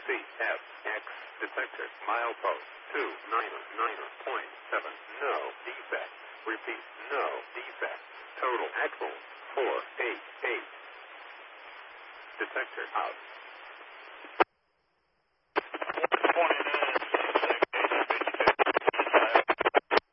CFX detector. Milepost 299.7. No defect. Repeat, no defect. Total axle 488. Detector out.